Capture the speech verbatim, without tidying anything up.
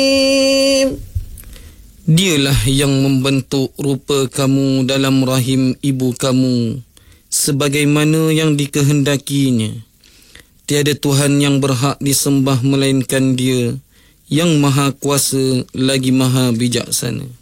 Dialah yang membentuk rupa kamu dalam rahim ibu kamu sebagaimana yang dikehendakinya. Tiada Tuhan yang berhak disembah melainkan Dia, yang Maha Kuasa lagi Maha Bijaksana.